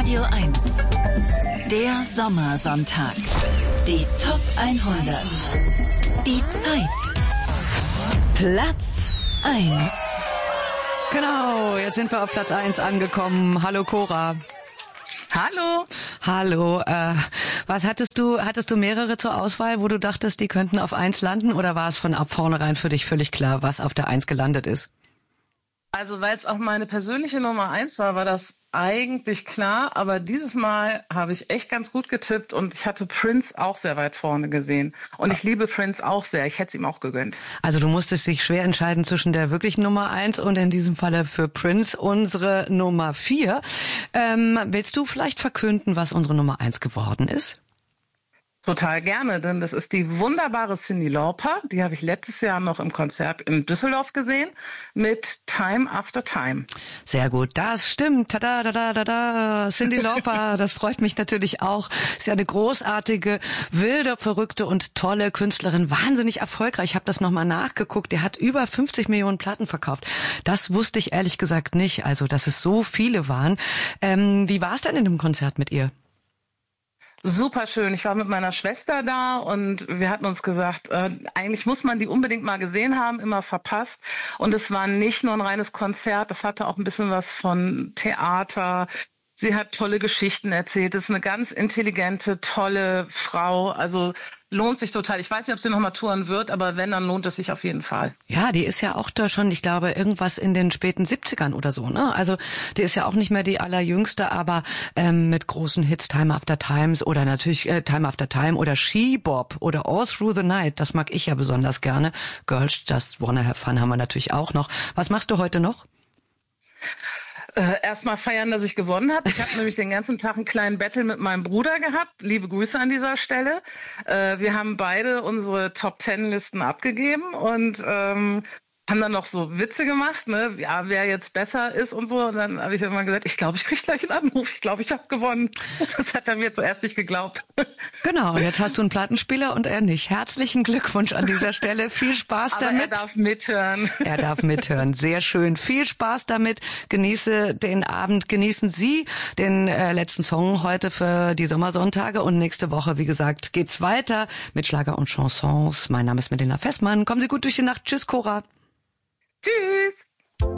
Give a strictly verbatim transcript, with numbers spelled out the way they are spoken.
Radio eins. Der Sommersonntag. Die Top hundert. Die Zeit. Platz eins. Genau, jetzt sind wir auf Platz eins angekommen. Hallo Cora. Hallo. Hallo. Äh, was hattest du? Hattest du mehrere zur Auswahl, wo du dachtest, die könnten auf eins landen, oder war es von ab vornherein für dich völlig klar, was auf der eins gelandet ist? Also weil es auch meine persönliche Nummer eins war, war das eigentlich klar. Aber dieses Mal habe ich echt ganz gut getippt und ich hatte Prince auch sehr weit vorne gesehen. Und ich liebe Prince auch sehr. Ich hätte es ihm auch gegönnt. Also du musstest dich schwer entscheiden zwischen der wirklichen Nummer eins und in diesem Falle für Prince unsere Nummer vier. Ähm, willst du vielleicht verkünden, was unsere Nummer eins geworden ist? Total gerne, denn das ist die wunderbare Cyndi Lauper. Die habe ich letztes Jahr noch im Konzert in Düsseldorf gesehen mit Time After Time. Sehr gut, das stimmt. Tada, da, da, da, da. Cyndi Lauper, das freut mich natürlich auch. Ist ja eine großartige, wilde, verrückte und tolle Künstlerin. Wahnsinnig erfolgreich. Ich habe das nochmal nachgeguckt. Der hat über fünfzig Millionen Platten verkauft. Das wusste ich ehrlich gesagt nicht. Also, dass es so viele waren. Ähm, wie war es denn in dem Konzert mit ihr? Super schön. Ich war mit meiner Schwester da und wir hatten uns gesagt, äh, eigentlich muss man die unbedingt mal gesehen haben, immer verpasst. Und es war nicht nur ein reines Konzert, das hatte auch ein bisschen was von Theater. Sie hat tolle Geschichten erzählt. Das ist eine ganz intelligente, tolle Frau. Also lohnt sich total. Ich weiß nicht, ob sie noch mal touren wird, aber wenn, dann lohnt es sich auf jeden Fall. Ja, die ist ja auch da schon, ich glaube, irgendwas in den späten siebzigern oder so, ne? Also die ist ja auch nicht mehr die allerjüngste, aber ähm, mit großen Hits, Time After Times oder natürlich äh, Time After Time oder She Bop oder All Through the Night. Das mag ich ja besonders gerne. Girls Just Wanna Have Fun haben wir natürlich auch noch. Was machst du heute noch? Äh, Erstmal feiern, dass ich gewonnen habe. Ich habe nämlich den ganzen Tag einen kleinen Battle mit meinem Bruder gehabt. Liebe Grüße an dieser Stelle. Äh, wir haben beide unsere Top-Ten-Listen abgegeben und ähm, haben dann noch so Witze gemacht, ne? Ja, wer jetzt besser ist und so. Und dann habe ich immer gesagt, ich glaube, ich kriege gleich einen Anruf. Ich glaube, ich habe gewonnen. Das hat er mir zuerst nicht geglaubt. Genau, jetzt hast du einen Plattenspieler und er nicht. Herzlichen Glückwunsch an dieser Stelle. Viel Spaß Aber damit. er darf mithören. Er darf mithören. Sehr schön. Viel Spaß damit. Genieße den Abend. Genießen Sie den äh, letzten Song heute für die Sommersonntage. Und nächste Woche, wie gesagt, geht's weiter mit Schlager und Chansons. Mein Name ist Melina Festmann. Kommen Sie gut durch die Nacht. Tschüss, Cora. Tschüss.